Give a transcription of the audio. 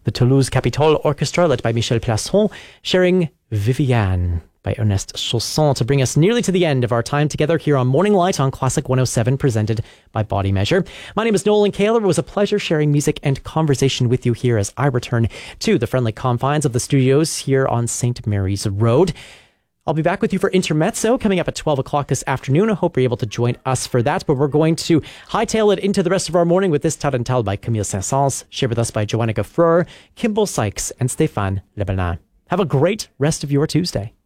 The Toulouse Capitole Orchestra, led by Michel Plasson, sharing Viviane by Ernest Chausson to bring us nearly to the end of our time together here on Morning Light on Classic 107, presented by Body Measure. My name is Nolan Kaler. It was a pleasure sharing music and conversation with you here as I return to the friendly confines of the studios here on St. Mary's Road. I'll be back with you for Intermezzo coming up at 12 o'clock this afternoon. I hope you're able to join us for that. But we're going to hightail it into the rest of our morning with this Tarantelle by Camille Saint-Saëns, shared with us by Joanna Gaffreur, Kimball Sykes, and Stéphane Lebelin. Have a great rest of your Tuesday.